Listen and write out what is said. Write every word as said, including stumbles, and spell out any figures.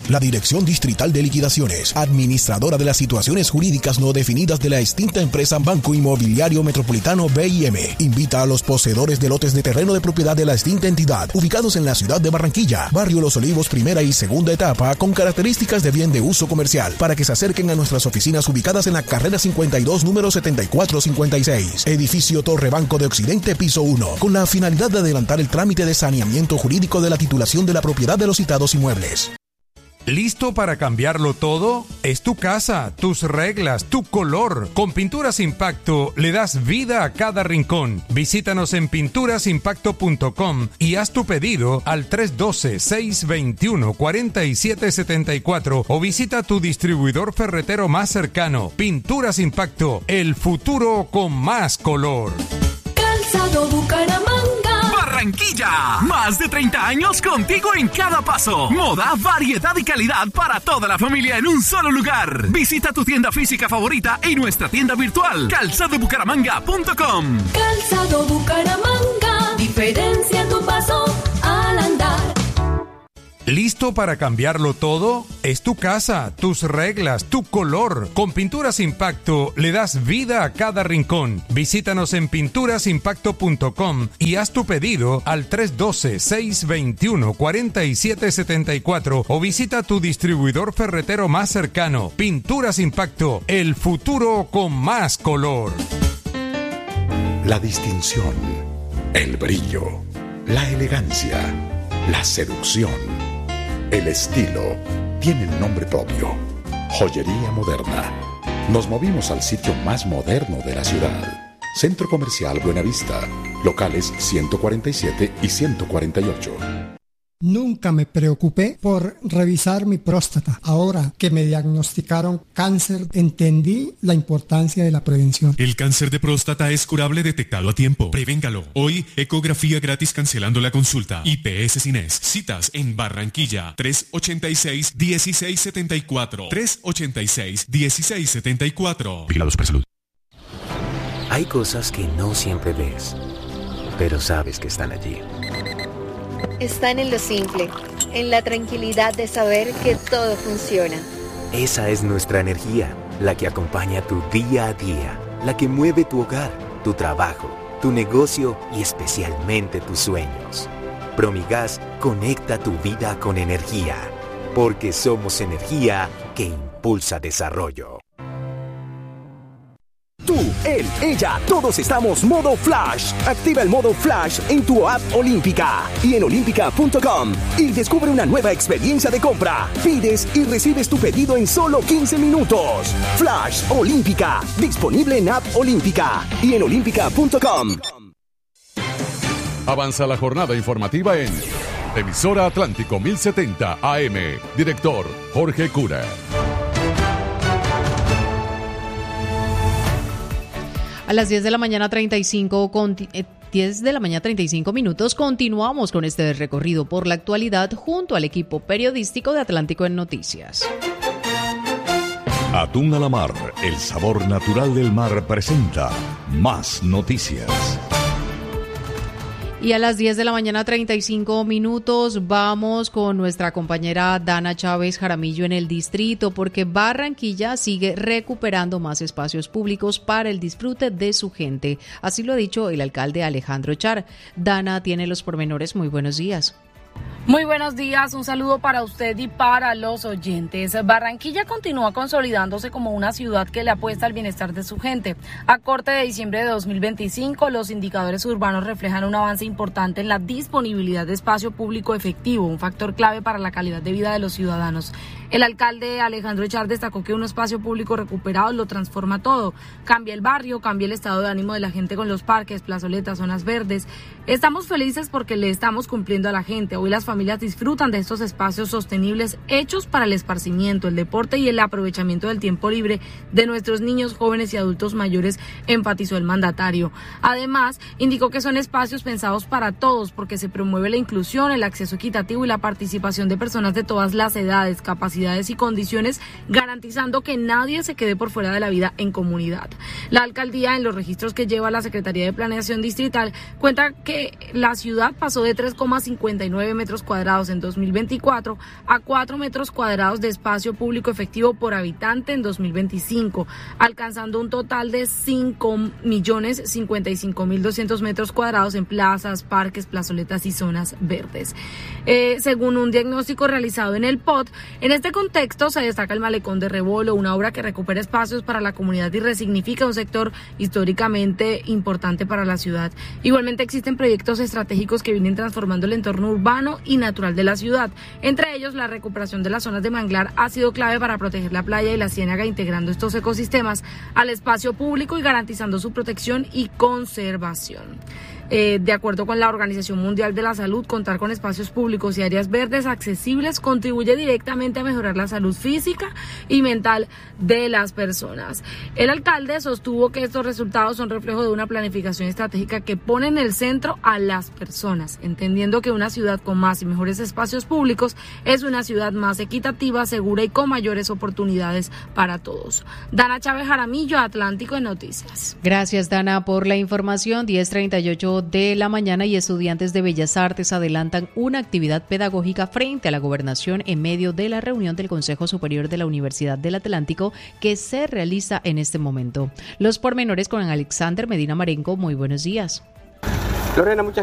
La Dirección Distrital de Liquidaciones, administradora de las situaciones jurídicas no definidas de la extinta empresa Banco Inmobiliario Metropolitano B I M, invita a los poseedores de lotes de terreno de propiedad de la extinta entidad, ubicados en la ciudad de Barranquilla, barrio Los Olivos, primera y segunda etapa, con características de bien de uso comercial, para que se acerquen a nuestras oficinas ubicadas en la carrera cincuenta y dos, número setenta y cuatro cincuenta y seis, edificio Torre Banco de Occidente, piso uno, con la finalidad de adelantar el trámite de saneamiento jurídico de la titulación de la propiedad de los citados inmuebles. ¿Listo para cambiarlo todo? Es tu casa, tus reglas, tu color. Con Pinturas Impacto le das vida a cada rincón. Visítanos en pinturas impacto punto com y haz tu pedido al tres uno dos, seis dos uno, cuatro siete siete cuatro o visita tu distribuidor ferretero más cercano. Pinturas Impacto, el futuro con más color. Calzado Bucaramanga, Barranquilla, más de treinta años contigo en cada paso. Moda, variedad y calidad para toda la familia en un solo lugar. Visita tu tienda física favorita y nuestra tienda virtual, calzado bucaramanga punto com. Calzado Bucaramanga, diferencia en tu paso al andar. ¿Listo para cambiarlo todo? Es tu casa, tus reglas, tu color. Con Pinturas Impacto le das vida a cada rincón. Visítanos en pinturas impacto punto com y haz tu pedido al tres uno dos, seis dos uno, cuatro siete siete cuatro o visita tu distribuidor ferretero más cercano. Pinturas Impacto, el futuro con más color. La distinción, el brillo, la elegancia, la seducción, el estilo tienen nombre propio. Joyería Moderna. Nos movimos al sitio más moderno de la ciudad. Centro Comercial Buenavista. Locales ciento cuarenta y siete y ciento cuarenta y ocho. Nunca me preocupé por revisar mi próstata. Ahora que me diagnosticaron cáncer, entendí la importancia de la prevención. El cáncer de próstata es curable detectado a tiempo. Prevéngalo. Hoy, ecografía gratis cancelando la consulta. I P S Cines. Citas en Barranquilla. tres ocho seis, uno seis siete cuatro. tres ocho seis, uno seis siete cuatro. Vigilados por salud. Hay cosas que no siempre ves, pero sabes que están allí. Están en lo simple, en la tranquilidad de saber que todo funciona. Esa es nuestra energía, la que acompaña tu día a día, la que mueve tu hogar, tu trabajo, tu negocio y especialmente tus sueños. Promigas conecta tu vida con energía, porque somos energía que impulsa desarrollo. Tú, él, ella, todos estamos modo Flash. Activa el modo Flash en tu app Olímpica y en olímpica punto com y descubre una nueva experiencia de compra. Pides y recibes tu pedido en solo quince minutos. Flash Olímpica, disponible en app Olímpica y en olímpica punto com. Avanza la jornada informativa en Emisora Atlántico mil setenta A M. Director Jorge Cura. A las diez de la mañana treinta y cinco, con, eh, diez de la mañana treinta y cinco minutos, continuamos con este recorrido por la actualidad junto al equipo periodístico de Atlántico en Noticias. Atún a la mar, el sabor natural del mar presenta Más Noticias. Y a las diez de la mañana treinta y cinco minutos vamos con nuestra compañera Dana Chávez Jaramillo en el distrito, porque Barranquilla sigue recuperando más espacios públicos para el disfrute de su gente. Así lo ha dicho el alcalde Alejandro Char. Dana tiene los pormenores. Muy buenos días. Muy buenos días, un saludo para usted y para los oyentes. Barranquilla continúa consolidándose como una ciudad que le apuesta al bienestar de su gente. A corte de diciembre de dos mil veinticinco, los indicadores urbanos reflejan un avance importante en la disponibilidad de espacio público efectivo, un factor clave para la calidad de vida de los ciudadanos. El alcalde Alejandro Char destacó que un espacio público recuperado lo transforma todo. Cambia el barrio, cambia el estado de ánimo de la gente con los parques, plazoletas, zonas verdes. Estamos felices porque le estamos cumpliendo a la gente. Hoy las familias disfrutan de estos espacios sostenibles hechos para el esparcimiento, el deporte y el aprovechamiento del tiempo libre de nuestros niños, jóvenes y adultos mayores, enfatizó el mandatario. Además, indicó que son espacios pensados para todos porque se promueve la inclusión, el acceso equitativo y la participación de personas de todas las edades, capacidades y condiciones, garantizando que nadie se quede por fuera de la vida en comunidad. La alcaldía, en los registros que lleva la Secretaría de Planeación Distrital, cuenta que la ciudad pasó de tres coma cincuenta y nueve metros cuadrados en dos mil veinticuatro a cuatro metros cuadrados de espacio público efectivo por habitante en dos mil veinticinco, alcanzando un total de cinco millones cincuenta y cinco mil doscientos metros cuadrados en plazas, parques, plazoletas y zonas verdes. Eh, según un diagnóstico realizado en el P O T, en este contexto se destaca el Malecón de Rebolo, una obra que recupera espacios para la comunidad y resignifica un sector históricamente importante para la ciudad. Igualmente existen proyectos estratégicos que vienen transformando el entorno urbano y natural de la ciudad. Entre ellos, la recuperación de las zonas de manglar ha sido clave para proteger la playa y la ciénaga, integrando estos ecosistemas al espacio público y garantizando su protección y conservación. Eh, de acuerdo con la Organización Mundial de la Salud, contar con espacios públicos y áreas verdes accesibles contribuye directamente a mejorar la salud física y mental de las personas. El alcalde sostuvo que estos resultados son reflejo de una planificación estratégica que pone en el centro a las personas, entendiendo que una ciudad con más y mejores espacios públicos es una ciudad más equitativa, segura y con mayores oportunidades para todos. Dana Chávez Jaramillo, Atlántico de Noticias. Gracias, Dana, por la información. diez treinta y ocho de la mañana y estudiantes de Bellas Artes adelantan una actividad pedagógica frente a la gobernación en medio de la reunión del Consejo Superior de la Universidad del Atlántico que se realiza en este momento. Los pormenores con Alexander Medina Marenco. Muy buenos días. Lorena, muchas